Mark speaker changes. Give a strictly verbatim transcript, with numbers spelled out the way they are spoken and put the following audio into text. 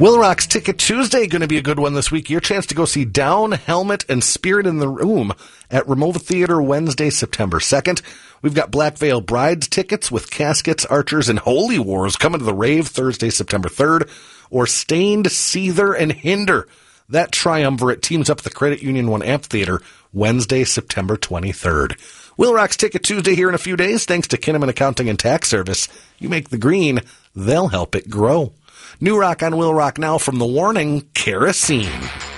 Speaker 1: Will Rock's Ticket Tuesday going to be a good one this week. Your chance to go see Down, Helmet, and Spirit in the Room at Ramova Theater Wednesday, September second. We've got Black Veil Brides tickets with Caskets, Archers, and Holy Wars coming to the Rave Thursday, September third. Or Stained, Seether, and Hinder. That triumvirate teams up at the Credit Union One Amphitheater Wednesday, September twenty-third. Will Rock's Ticket Tuesday here in a few days. Thanks to Kinnaman Accounting and Tax Service. You make the green, they'll help it grow. New rock on Will Rock now from The Warning, Kerosene.